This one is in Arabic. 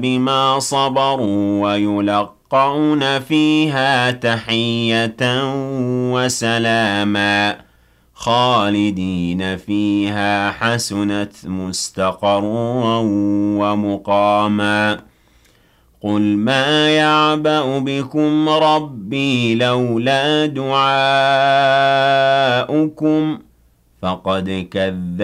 بما صبروا ويلقون فيها تحية وسلاما خالدين فيها حسنت مستقرا ومقاما قل ما يعبأ بكم ربي لولا دعاؤكم فقد كذب